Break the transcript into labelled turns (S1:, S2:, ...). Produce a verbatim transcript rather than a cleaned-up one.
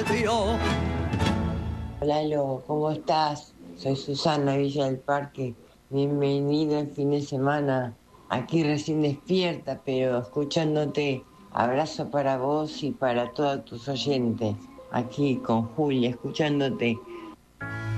S1: perdió.
S2: Lalo, ¿cómo estás? Soy Susana, Villa del Parque. Bienvenido el fin de semana. Aquí recién despierta, pero escuchándote. Abrazo para vos y para todos tus oyentes. Aquí con Julia, escuchándote.